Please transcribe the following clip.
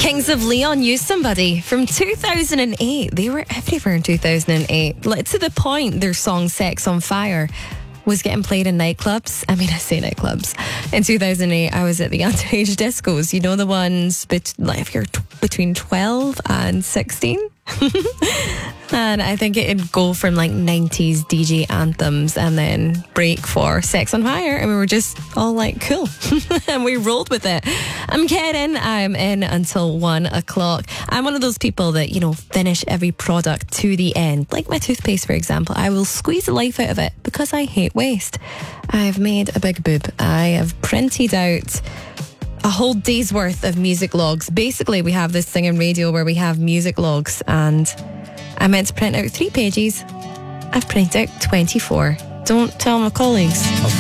Kings of Leon, Use Somebody from 2008. They were everywhere in 2008. Like, to the point their song Sex on Fire was getting played in nightclubs. I mean, I say nightclubs. In 2008, I was at the underage discos. You know, the ones if you're between 12 and 16? And I think it'd go from like 90s DJ anthems and then break for Sex on Fire. And we were just all like, cool. And we rolled with it. I'm Karen. I'm in until 1 o'clock. I'm one of those people that, finish every product to the end. Like my toothpaste, for example. I will squeeze the life out of it because I hate waste. I've made a big boob. I have printed out a whole day's worth of music logs. Basically, we have this thing in radio where we have music logs, and I meant to print out 3 pages. I've printed out 24. Don't tell my colleagues.